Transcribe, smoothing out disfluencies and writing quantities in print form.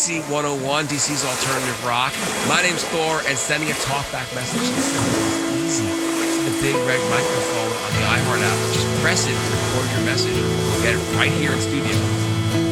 DC 101, DC's Alternative Rock. My name's Thor, and sending a talkback message is easy. The big red microphone on the iHeart app. Just press it, record your message. We'll get it right here in studio.